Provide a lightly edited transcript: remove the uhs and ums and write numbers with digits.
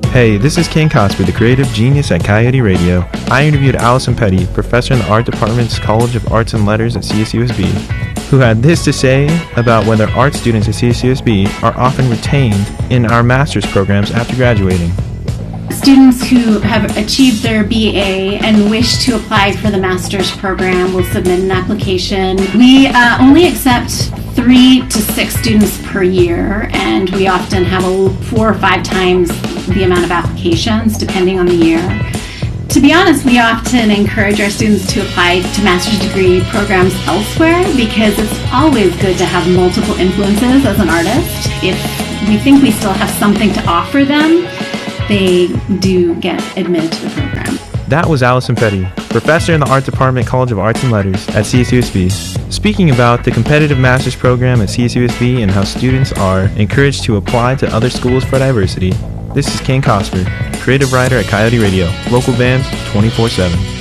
Hey, this is Ken Cosby, the creative genius at Coyote Radio. I interviewed Allison Petty, professor in the Art Department's College of Arts and Letters at CSUSB, who had this to say about whether art students at CSUSB are often retained in our master's programs after graduating. Students who have achieved their BA and wish to apply for the master's program will submit an application. We only accept 3 to 6 students per year, and we often have 4 or 5 times the amount of applications depending on the year. To be honest, we often encourage our students to apply to master's degree programs elsewhere because it's always good to have multiple influences as an artist. If we think we still have something to offer them, they do get admitted to the program. That was Allison Petty, professor in the Art Department, College of Arts and Letters at CSUSB, speaking about the competitive master's program at CSUSB and how students are encouraged to apply to other schools for diversity. This is Ken Cosper, creative writer at Coyote Radio, local bands 24/7.